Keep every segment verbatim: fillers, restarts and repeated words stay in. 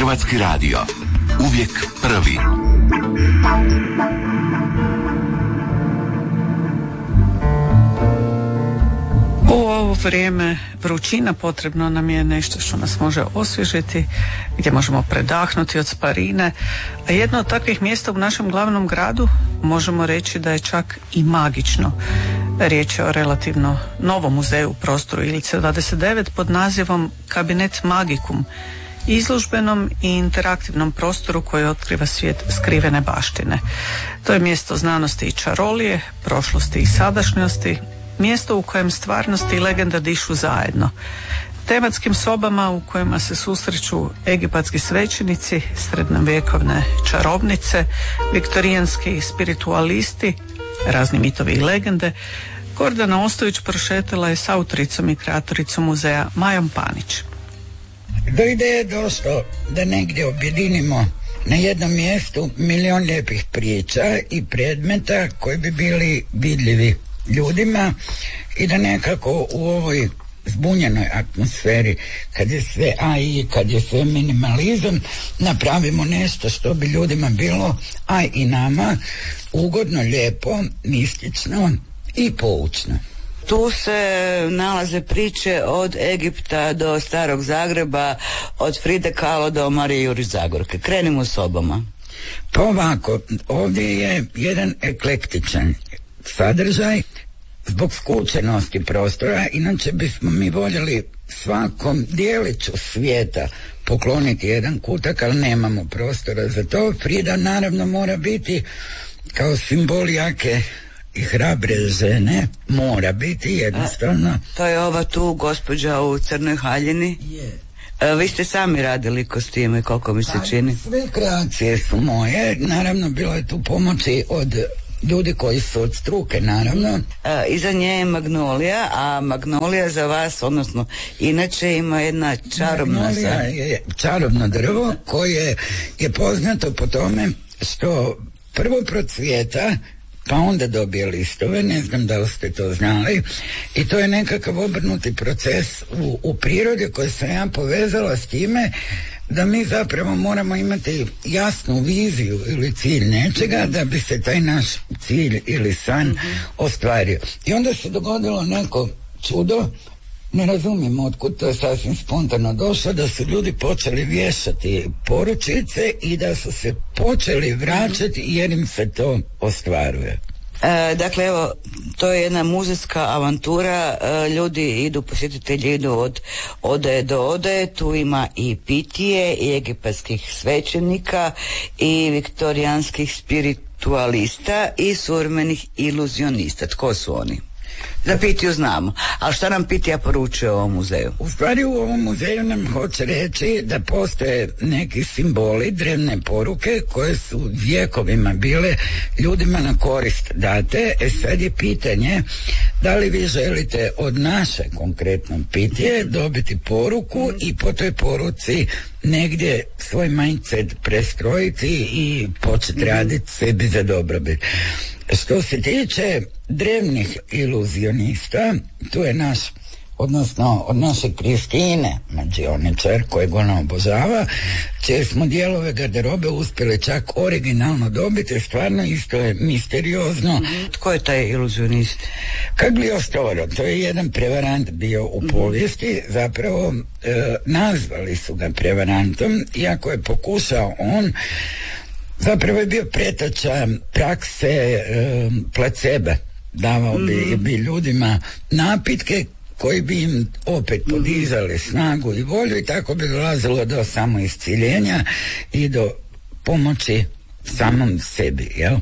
Hrvatski radio. Uvijek prvi. U ovo vrijeme vrućina potrebno nam je nešto što nas može osvježiti, gdje možemo predahnuti od sparine. A jedno od takvih mjesta u našem glavnom gradu možemo reći da je čak i magično. Riječ je o relativno novom muzeju u prostoru Ilice dvadeset devet pod nazivom Kabinet Magicum, izložbenom i interaktivnom prostoru koji otkriva svijet skrivene baštine. To je mjesto znanosti i čarolije, prošlosti i sadašnjosti, mjesto u kojem stvarnost i legenda dišu zajedno. Tematskim sobama u kojima se susreću egipatski svećenici, srednjovjekovne čarobnice, viktorijanski spiritualisti, razni mitovi i legende, Gordana Ostojić prošetala je s autoricom i kreatoricom muzeja Majom Panić. Do ideje je došlo da negdje objedinimo na jednom mjestu milion lijepih priča i predmeta koji bi bili vidljivi ljudima i da nekako u ovoj zbunjenoj atmosferi, kad je sve A I, kad je sve minimalizam, napravimo nešto što bi ljudima bilo, a i nama, ugodno, lijepo, mistično i poučno. Tu se nalaze priče od Egipta do Starog Zagreba, od Fride Kahlo do Marije Jurić Zagorke. Krenimo sobama. Pa ovako, ovdje je jedan eklektičan sadržaj zbog skučenosti prostora, inače bismo mi voljeli svakom dijeliću svijeta pokloniti jedan kutak, ali nemamo prostora za to. Frida naravno mora biti kao simbol jake i hrabre žene, mora biti jednostavno. A, to je ova tu gospođa u crnoj haljini? Je. Yeah. Vi ste sami radili kostime, koliko mi se čini? Sve kreacije su moje, naravno bilo je tu pomoći od ljudi koji su od struke, naravno. A, iza nje je magnolija, a magnolija za vas, odnosno inače ima jedna čarobna... Magnolija je čarobno drvo koje je poznato po tome što prvo procvjeta, pa onda dobije listove, ne znam da li ste to znali, i to je nekakav obrnuti proces u, u prirodi koji sam ja povezala s time da mi zapravo moramo imati jasnu viziju ili cilj nečega da bi se taj naš cilj ili san mm-hmm. ostvario. I onda se dogodilo neko čudo, ne razumijem otkud, to je sasvim spontano došlo, da su ljudi počeli vješati poručice i da su se počeli vraćati jer im se to ostvaruje. E, dakle, evo, to je jedna muzejska avantura, e, ljudi idu, posjetitelji idu od ode do ode, tu ima i pitije, i egipatskih svećenika, i viktorijanskih spiritualista, i suvremenih iluzionista. Tko su oni? Za Pitiju znamo, ali šta nam Pitija poručuje u ovom muzeju? U stvari u ovom muzeju nam hoće reći da postoje neki simboli, drevne poruke koje su vjekovima bile ljudima na korist date. E sad je pitanje da li vi želite od naše konkretno Pitije dobiti poruku i po toj poruci negdje svoj mindset prestrojiti i početi raditi sebi za dobrobit. Što se tiče drevnih iluzionista, tu je naš, odnosno od naše Kristine mađioničar kojeg ona obožava, čije smo dijelove garderobe uspjeli čak originalno dobiti, stvarno isto je misteriozno. Mm-hmm. Tko je taj iluzionist? Cagliostro, to je jedan prevarant bio u mm-hmm. povijesti, zapravo e, nazvali su ga prevarantom, iako je pokušao on, zapravo je bio pretača prakse e, placebe, davao bi, mm-hmm. bi ljudima napitke koji bi im opet podizali snagu i volju i tako bi dolazilo do samoisciljenja i do pomoći samom sebi, jel?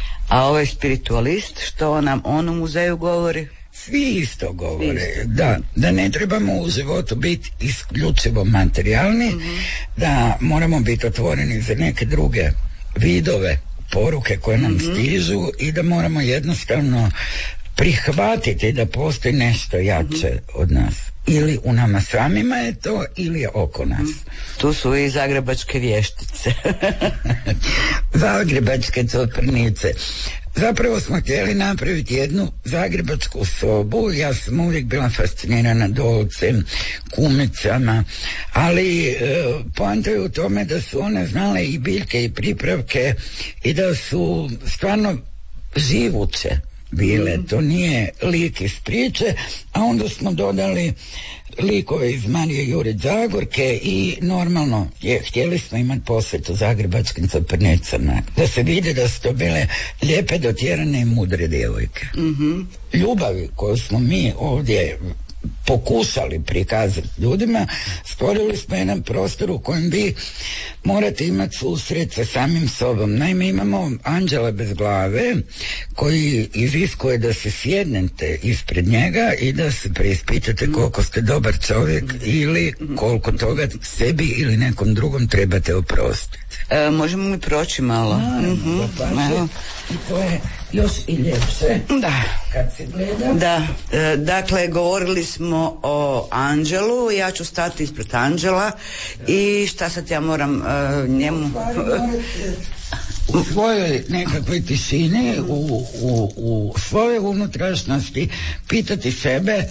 A ovaj spiritualist, što nam on u muzeju govori? Svi isto govore, isto. Da, da ne trebamo u životu biti isključivo materijalni, mm-hmm. da moramo biti otvoreni za neke druge vidove, poruke koje nam mm-hmm. stižu i da moramo jednostavno prihvatiti da postoji nešto jače mm-hmm. od nas. Ili u nama samima je to, ili je oko nas. Tu su i zagrebačke vještice. Zagrebačke coprnice. Zapravo smo htjeli napraviti jednu zagrebačku sobu. Ja sam uvijek bila fascinirana Dolcem, kumicama, ali e, poanta je u tome da su one znale i biljke i pripravke i da su stvarno živuće bile. To nije lik iz priče, a onda smo dodali likove iz Marije Jurić Zagorke i normalno je, htjeli smo imati posvetu zagrebačkim crprnicama, da se vidi da su to bile lijepe, dotjerane i mudre djevojke. Mm-hmm. Ljubavi koju smo mi ovdje pokušali prikazati ljudima, stvorili smo jedan prostor u kojem vi morate imati susret sa samim sobom. Naime, imamo anđela bez glave koji iziskuje da se sjednete ispred njega i da se preispitate koliko ste dobar čovjek ili koliko toga sebi ili nekom drugom trebate oprostiti. E, možemo mi proći malo? Mm-hmm. Malo. I to je još i ljepše. Da. Kad se gleda. Da. E, dakle, govorili smo o anđelu. Ja ću stati ispred anđela. Da. I šta sad ja moram e, njemu... U svojoj nekakvoj tišini, u, u, u svojoj unutrašnjosti pitati sebe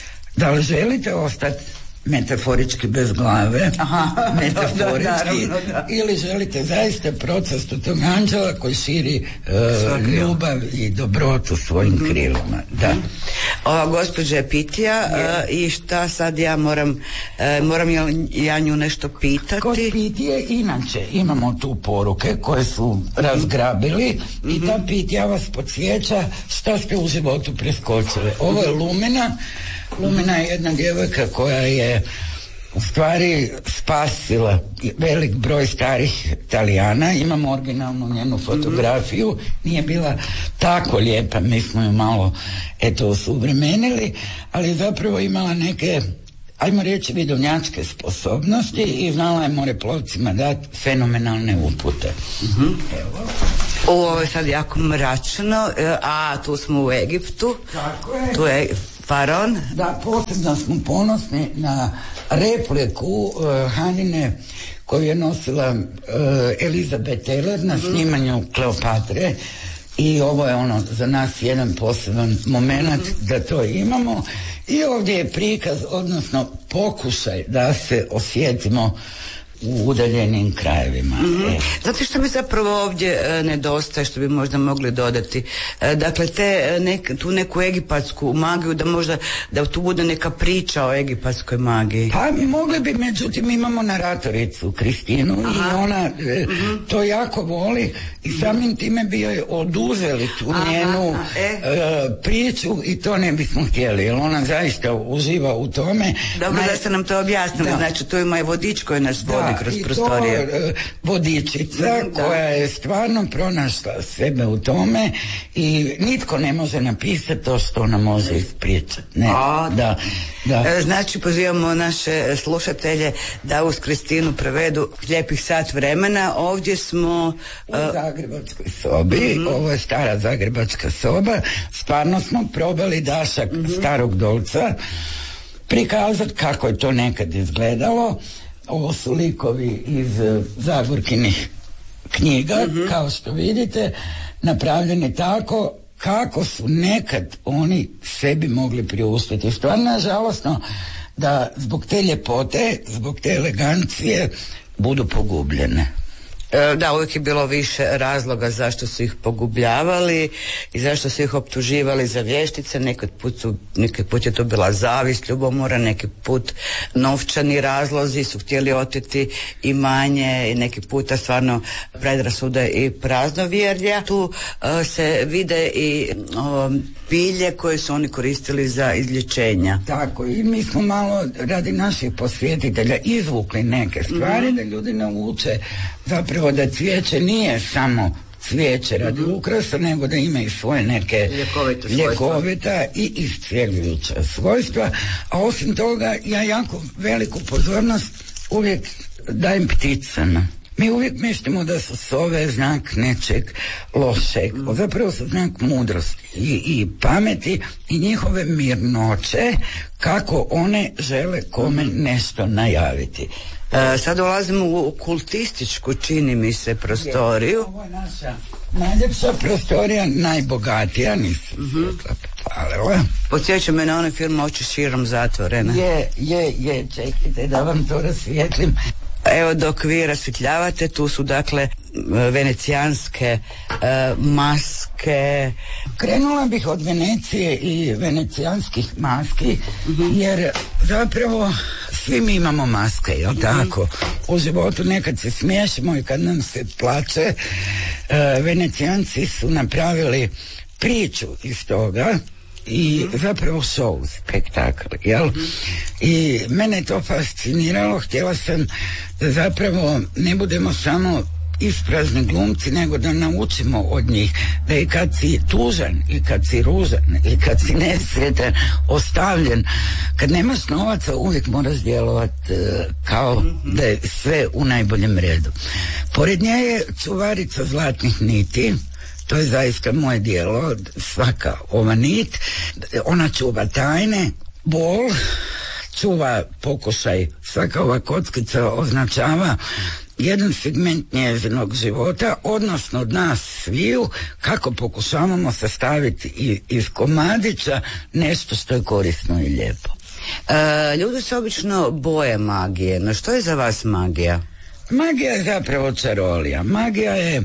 da li želite ostati metaforički bez glave. Aha, metaforički da, naravno, da. Ili želite zaista proces od tog anđela koji širi uh, ljubav i dobrotu svojim mm-hmm. krilima. Da. Ova gospođa je Pitija uh, i šta sad ja moram uh, moram ja, ja nju nešto pitati. Kod Pitije inače imamo tu poruke koje su razgrabili mm-hmm. i ta Pitija vas podsjeća šta ste u životu preskočili. Ovo je Lumina. Lumina je jedna djevojka koja je u stvari spasila velik broj starih Talijana. Imamo originalnu njenu fotografiju, nije bila tako lijepa, mi smo ju malo eto osuvremenili, ali zapravo imala neke, ajmo reći, vidovnjačke sposobnosti i znala je moreplovcima dati fenomenalne upute. Mm-hmm. Evo. Ovo je sad jako mračno, a tu smo u Egiptu. Tako je. Tu je faraon. Da, posebno smo ponosni na repliku uh, Hanine koju je nosila uh, Elizabeth Taylor na snimanju Kleopatre i ovo je ono za nas jedan poseban moment da to imamo i ovdje je prikaz, odnosno pokušaj da se osjetimo u udaljenim krajevima. Mm-hmm. Zato što mi zapravo ovdje e, nedostaje, što bi možda mogli dodati. E, dakle, te, nek, tu neku egipatsku magiju, da možda, da tu bude neka priča o egipatskoj magiji. Pa mi mogli bi, međutim imamo naratoricu Kristinu. Aha. I ona e, mm-hmm. to jako voli i samim time bi joj oduzeli tu aha, njenu e. e, priču i to ne bismo htjeli, jer ona zaista uživa u tome. Dobro, Na... da ste nam to objasnili, da. Znači tu ima i vodič koji nas vodi kroz i prostorije. To uh, vodičica da. koja je stvarno pronašla sebe u tome i nitko ne može napisati to što ona može ispričati. Ne, A, da, da. E, znači pozivamo naše slušatelje da uz Kristinu prevedu lijepih sat vremena. Ovdje smo uh, u zagrebačkoj sobi, mm-hmm. ovo je stara zagrebačka soba, stvarno smo probali dašak mm-hmm. starog Dolca prikazati kako je to nekad izgledalo. Ovo su likovi iz uh, Zagorkinih knjiga, mm-hmm. kao što vidite, napravljeni tako kako su nekad oni sebi mogli priuštiti. Stvarno je žalosno da zbog te ljepote, zbog te elegancije budu pogubljene. Da, uvijek je bilo više razloga zašto su ih pogubljavali i zašto su ih optuživali za vještice. Nekad put, su, nekad put je to bila zavist, ljubomora, neki put novčani razlozi, su htjeli oteti imanje i neki puta stvarno predrasude i praznovjerja. Tu uh, se vide i uh, bilje koje su oni koristili za izlječenja. Tako, i mi smo malo radi naših posvjetitelja izvukli neke stvari mm-hmm. da ljudi nauče zapravo da cvijeće nije samo cvijeće radi mm-hmm. ukrasa, nego da ima i svoje neke ljekovita i iscjeljujuća svojstva. A osim toga, ja jako veliku pozornost uvijek dajem pticama. Mi uvijek mislimo da su sove znak nečeg lošeg, mm. zapravo su znak mudrosti i, i pameti i njihove mirnoće, kako one žele kome nešto najaviti. E, sad dolazimo u kultističku, čini mi se, prostoriju. Ovo je naša najljepša prostorija, najbogatija, nisam mm-hmm. Hvala. Podsjeća me na onaj film Oči širom zatvorene. Je, je, je, čekajte da vam to rasvijetlim. Evo dok vi rasvjetljavate, tu su dakle venecijanske e, maske. Krenula bih od Venecije i venecijanskih maski, mm-hmm. jer zapravo svi mi imamo maske, jel mm-hmm. tako? U životu nekad se smiješimo i kad nam se plače. E, Venecijanci su napravili priču iz toga i zapravo show, spektakl, jel? Mm-hmm. I mene je to fasciniralo, htjela sam da zapravo ne budemo samo isprazni glumci, nego da naučimo od njih da i kad si tužan i kad si ružan i kad si nesretan, ostavljen, kad nemaš novaca uvijek moraš djelovati uh, kao da je sve u najboljem redu. Pored nje je čuvarica zlatnih niti. To je zaista moje djelo, svaka ova nit, ona čuva tajne, bol, čuva pokušaj, svaka ova kockica označava jedan segment njezinog života, odnosno od nas sviju, kako pokušavamo sastaviti iz komadića nešto što je korisno i lijepo. E, ljudi se obično boje magije, no što je za vas magija? Magija je zapravo čarolija. Magija je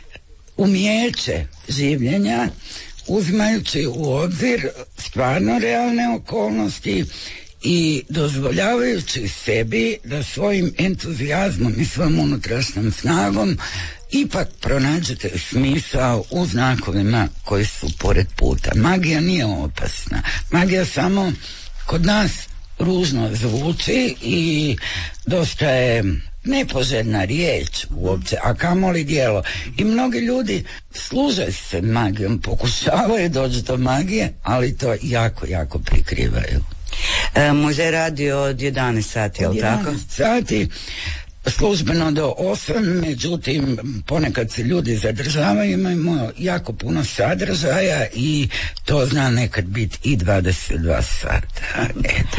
umijeće življenja, uzimajući u obzir stvarno realne okolnosti i dozvoljavajući sebi da svojim entuzijazmom i svojom unutrašnjom snagom ipak pronađete smisao u znakovima koji su pored puta. Magija nije opasna. Magija samo kod nas ružno zvuči i dosta je nepoželjna riječ uopće, a kamoli djelo. I mnogi ljudi služe se magijom, pokušavaju doći do magije, ali to jako, jako prikrivaju. E, muzej radi od jedanaest sati, je li tako? jedanaest sati, službeno do osam, međutim ponekad se ljudi zadržavaju, imamo jako puno sadržaja i to zna nekad biti i dvadeset dva sata. Eto.